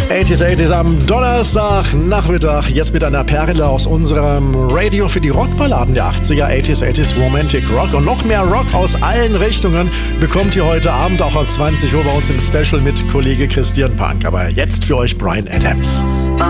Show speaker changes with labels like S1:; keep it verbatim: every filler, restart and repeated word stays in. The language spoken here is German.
S1: achtziger, achtziger am Donnerstagnachmittag. Jetzt mit einer Perle aus unserem Radio für die Rockballaden der achtziger, achtziger, achtziger Romantic Rock. Und noch mehr Rock aus allen Richtungen bekommt ihr heute Abend auch ab zwanzig Uhr bei uns im Special mit Kollege Christian Punk. Aber jetzt für euch Bryan Adams.